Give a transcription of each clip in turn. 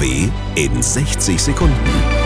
NRW in 60 Sekunden.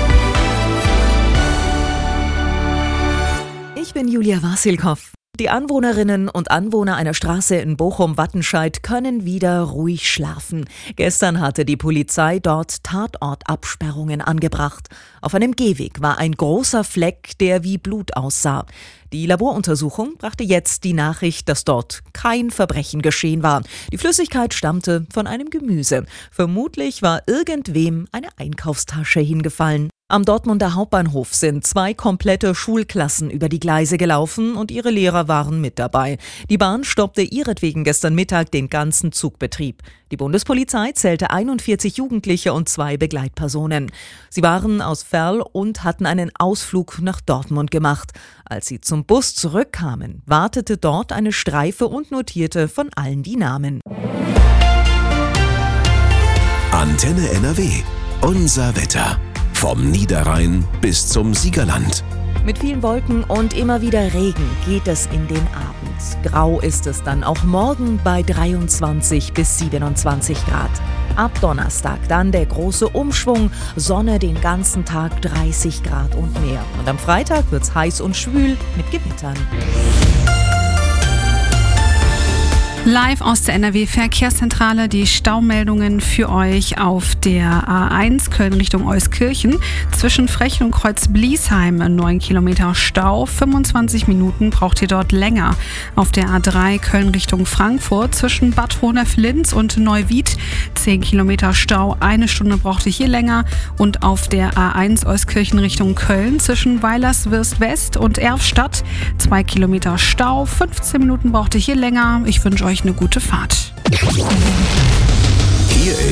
Ich bin Julia Wasilkow. Die Anwohnerinnen und Anwohner einer Straße in Bochum-Wattenscheid können wieder ruhig schlafen. Gestern hatte die Polizei dort Tatortabsperrungen angebracht. Auf einem Gehweg war ein großer Fleck, der wie Blut aussah. Die Laboruntersuchung brachte jetzt die Nachricht, dass dort kein Verbrechen geschehen war. Die Flüssigkeit stammte von einem Gemüse. Vermutlich war irgendwem eine Einkaufstasche hingefallen. Am Dortmunder Hauptbahnhof sind 2 komplette Schulklassen über die Gleise gelaufen und ihre Lehrer waren mit dabei. Die Bahn stoppte ihretwegen gestern Mittag den ganzen Zugbetrieb. Die Bundespolizei zählte 41 Jugendliche und 2 Begleitpersonen. Sie waren aus Verl und hatten einen Ausflug nach Dortmund gemacht. Als sie zum Bus zurückkamen, wartete dort eine Streife und notierte von allen die Namen. Antenne NRW. Unser Wetter. Vom Niederrhein bis zum Siegerland. Mit vielen Wolken und immer wieder Regen geht es in den Abend. Grau ist es dann auch morgen bei 23 bis 27 Grad. Ab Donnerstag dann der große Umschwung, Sonne den ganzen Tag 30 Grad und mehr. Und am Freitag wird's heiß und schwül mit Gewittern. Live aus der NRW-Verkehrszentrale die Staumeldungen für euch auf der A1 Köln Richtung Euskirchen. Zwischen Frechen und Kreuz-Bliesheim 9 Kilometer Stau. 25 Minuten braucht ihr dort länger. Auf der A3 Köln Richtung Frankfurt zwischen Bad Honnef-Linz und Neuwied 10 Kilometer Stau. 1 Stunde braucht ihr hier länger. Und auf der A1 Euskirchen Richtung Köln zwischen Weilerswirst West und Erfstadt 2 Kilometer Stau. 15 Minuten braucht ihr hier länger. Ich wünsche euch eine gute Fahrt. Hier